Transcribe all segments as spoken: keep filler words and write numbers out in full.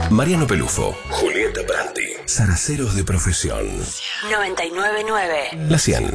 Mariano Pelufo, Julieta Branti, zaraceros de profesión. noventa y nueve punto nueve. La cien.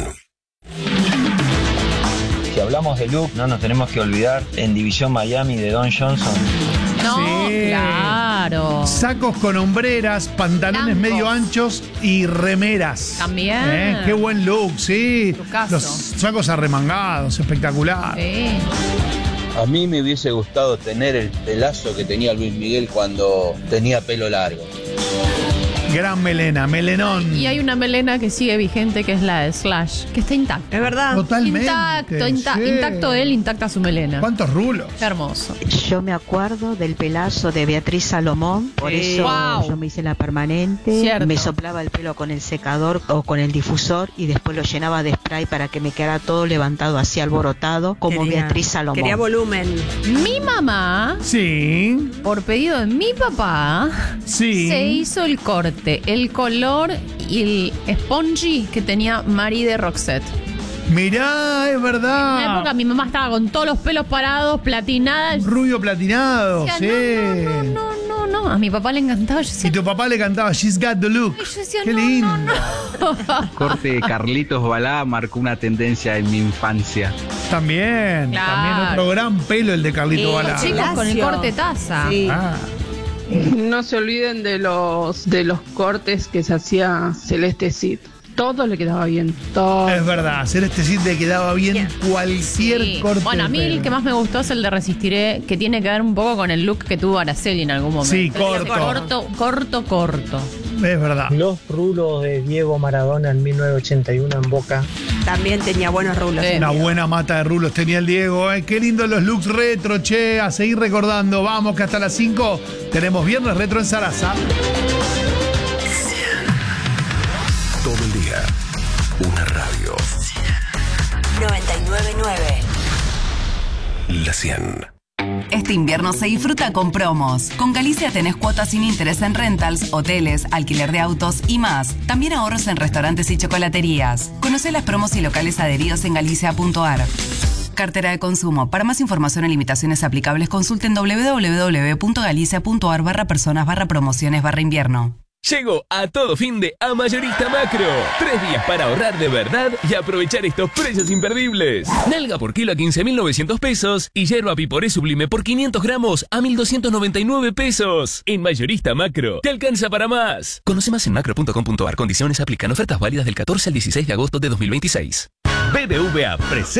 Si hablamos de look, no nos tenemos que olvidar en División Miami de Don Johnson. No, Sí. claro. Sacos con hombreras, pantalones Blancos. medio anchos y remeras. También. ¿Eh? Qué buen look, sí. Lucaso. Los sacos arremangados, espectacular. Sí. A mí me hubiese gustado tener el pelazo que tenía Luis Miguel cuando tenía pelo largo. Gran melena, melenón. Y hay una melena que sigue vigente, que es la de Slash, que está intacta. Es verdad. Totalmente. Intacto, inta- sí. intacto él, intacta su melena. ¿Cuántos rulos? Qué hermoso. Yo me acuerdo del pelazo de Beatriz Salomón, por Sí. eso Wow. yo me hice la permanente, Cierto. me soplaba el pelo con el secador o con el difusor y después lo llenaba de spray para que me quedara todo levantado así alborotado como Quería- Beatriz Salomón. Quería volumen. Mi mamá, Sí, por pedido de mi papá, sí. se hizo el corte, el color y el spongy que tenía Marie de Roxette. Mirá, es En la verdad. época mi mamá estaba con todos los pelos parados, platinada. Yo Rubio platinado, decía, sí. no, no, no, no, no, no. A mi papá le encantaba. Yo Y decía, tu papá le cantaba She's Got the Look. yo decía, Qué no, lindo. no, no. Corte de Carlitos Balá marcó una tendencia en mi infancia. También, Claro. también otro gran pelo el de Carlito Sí, Balá. Chicos, con el Lacio. corte taza. Sí. Ah, No se olviden de los de los cortes que se hacía Celeste Cid. Todo le quedaba bien. Todo. es verdad, Celeste Cid le quedaba bien cualquier Sí. corte. Bueno, a mí de el pelo. que más me gustó es el de Resistiré, que tiene que ver un poco con el look que tuvo Araceli en algún momento. Sí, Ese corto. Corto, corto, corto. Es verdad. Los rulos de Diego Maradona en mil novecientos ochenta y uno en Boca. También tenía buenos rulos. Sí. Una buena mata de rulos tenía el Diego. ¿eh? Qué lindo los looks retro, che. A seguir recordando. Vamos, que hasta las cinco tenemos Viernes Retro en Sarasa. Todo el día. Una radio. noventa y nueve punto nueve. La cien. Este invierno se disfruta con promos. Con Galicia tenés cuotas sin interés en rentals, hoteles, alquiler de autos y más. También ahorros en restaurantes y chocolaterías. Conocé las promos y locales adheridos en galicia punto ar. Cartera de consumo. Para más información y limitaciones aplicables, consulten doble u doble u doble u punto galicia punto ar barra personas barra promociones barra invierno. Llegó a todo fin de a Mayorista Macro. Tres días para ahorrar de verdad y aprovechar estos precios imperdibles. Nalga por kilo a quince mil novecientos pesos y yerba piporé sublime por quinientos gramos a mil doscientos noventa y nueve pesos. En Mayorista Macro, te alcanza para más. Conoce más en macro punto com punto ar. Condiciones aplican. Ofertas válidas del catorce al dieciséis de agosto de dos mil veintiséis. B B V A presenta